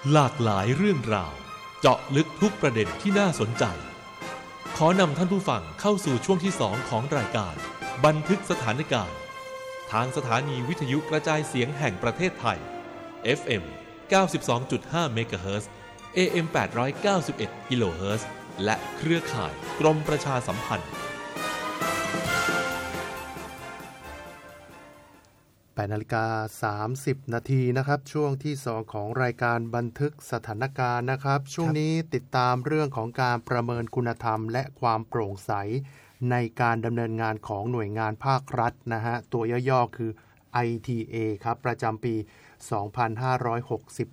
หลากหลายเรื่องราวเจาะลึกทุกประเด็นที่น่าสนใจขอนำท่านผู้ฟังเข้าสู่ช่วงที่2ของรายการบันทึกสถานการณ์ทางสถานีวิทยุกระจายเสียงแห่งประเทศไทย FM 92.5 เมกะเฮิรตซ์ AM 891 กิโลเฮิรตซ์และเครือข่ายกรมประชาสัมพันธ์ 8:30 นาทีนะครับช่วงที่2ของรายการบันทึกสถานการณ์นะครับช่วงนี้ติดตามเรื่องของการประเมินคุณธรรมและความโปร่งใสในการดำเนินงานของหน่วยงานภาครัฐนะฮะตัวย่อๆคือ ITA ครับประจำปี 2569